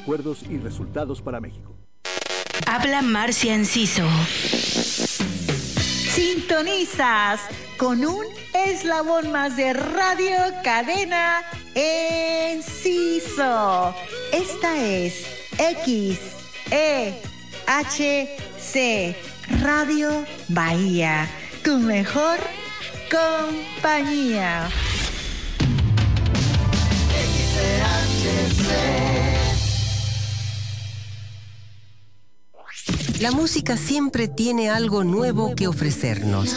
acuerdos y resultados para México. Habla Marcia Enciso. Sintonizas con un eslabón más de Radio Cadena Enciso. Esta es XEHC Radio Bahía, tu mejor compañía. La música siempre tiene algo nuevo que ofrecernos.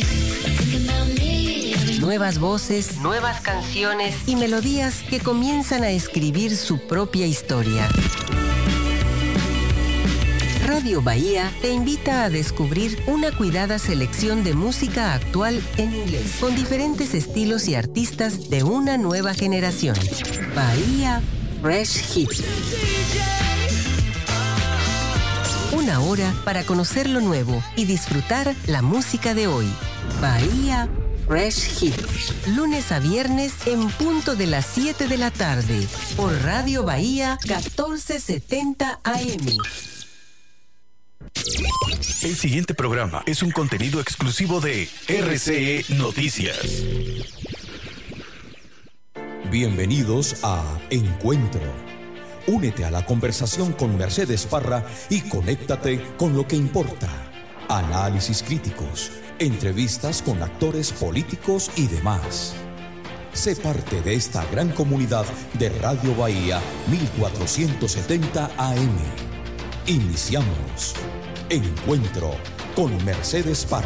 Nuevas voces, nuevas canciones y melodías que comienzan a escribir su propia historia. Radio Bahía te invita a descubrir una cuidada selección de música actual en inglés, con diferentes estilos y artistas de una nueva generación. Bahía Fresh Hits. Una hora para conocer lo nuevo y disfrutar la música de hoy. Bahía Fresh Hits. Lunes a viernes en punto de las 7 de la tarde. Por Radio Bahía 1470 AM. El siguiente programa es un contenido exclusivo de RCE Noticias. Bienvenidos a Encuentro. Únete a la conversación con Mercedes Parra y conéctate con lo que importa. Análisis críticos, entrevistas con actores políticos y demás. Sé parte de esta gran comunidad de Radio Bahía 1470 AM. Iniciamos Encuentro con Mercedes Parra.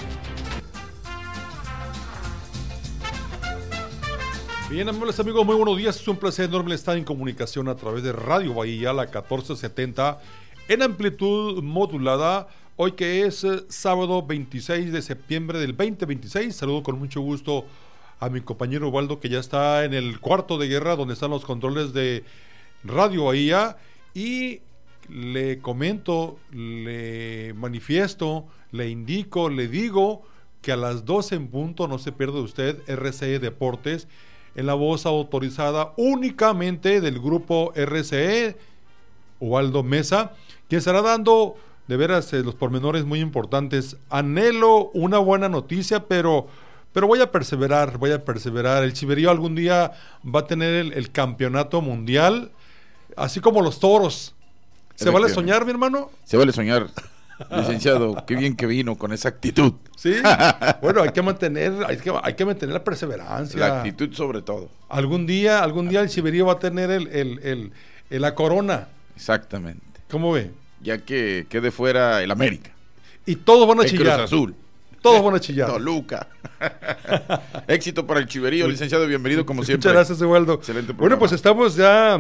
Bien, amables amigos, muy buenos días. Es un placer enorme estar en comunicación a través de Radio Bahía, la 1470, en amplitud modulada. Hoy que es sábado 26 de septiembre del 2026. Saludo con mucho gusto a mi compañero Ubaldo, que ya está en el cuarto de guerra, donde están los controles de Radio Bahía. Y le comento, le manifiesto, le indico, le digo que a las 12 en punto no se pierda usted RCE Deportes, en la voz autorizada únicamente del grupo RCE, Ubaldo Mesa, quien estará dando de veras los pormenores muy importantes. Anhelo una buena noticia, pero voy a perseverar. El Chiverío algún día va a tener el campeonato mundial, así como los toros. ¿Se vale soñar, mi hermano? Se vale soñar, licenciado. Qué bien que vino con esa actitud. Sí, bueno, hay que mantener la perseverancia. La actitud sobre todo. Algún día el Chiverío va a tener la corona. Exactamente. ¿Cómo ve? Ya que quede fuera el América. Y todos van a el chillar. Cruz Azul. Todos van a chillar. Toluca. Éxito para el Chiverío, licenciado. Bienvenido como siempre. Muchas gracias, Eduardo. Excelente programa. Bueno, pues estamos ya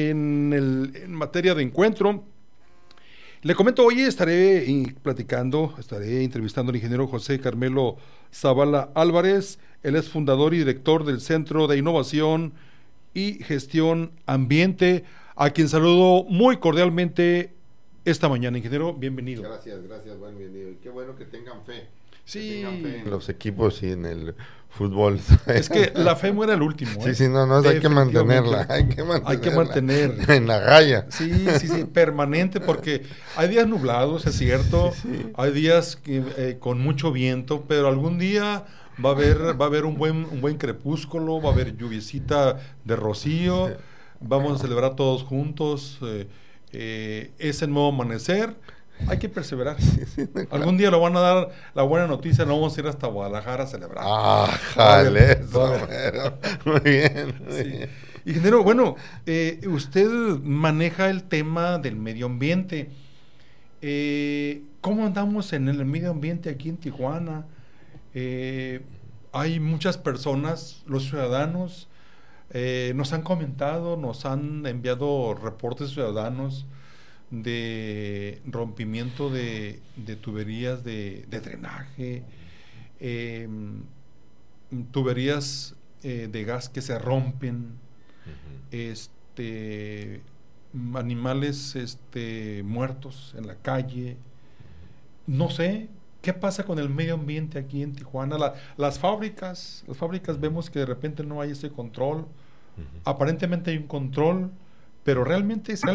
en materia de encuentro. Le comento, hoy estaré entrevistando al ingeniero José Carmelo Zavala Álvarez. Él es fundador y director del Centro de Innovación y Gestión Ambiente, a quien saludo muy cordialmente esta mañana. Ingeniero, bienvenido. Gracias, buen bienvenido. Y qué bueno que tengan fe. Sí. Que tengan fe en los equipos y en el fútbol. Es que la fe muere al último. Sí, hay que mantenerla. Hay que mantenerla. En la raya. Sí, permanente, porque hay días nublados, es cierto. Sí. Hay días con mucho viento, pero algún día va a haber un buen crepúsculo, va a haber lluviecita de rocío. Sí. Vamos a celebrar todos juntos ese nuevo amanecer. Hay que perseverar. Claro. Algún día lo van a dar la buena noticia, no vamos a ir hasta Guadalajara a celebrar. Jale, muy bien. Sí. Ingeniero, bueno, usted maneja el tema del medio ambiente. ¿Cómo andamos en el medio ambiente aquí en Tijuana? Hay muchas personas, los ciudadanos, nos han comentado, nos han enviado reportes ciudadanos de rompimiento de tuberías de drenaje, tuberías de gas que se rompen, animales muertos en la calle. No sé qué pasa con el medio ambiente aquí en Tijuana. Las fábricas vemos que de repente no hay ese control. Aparentemente hay un control, pero realmente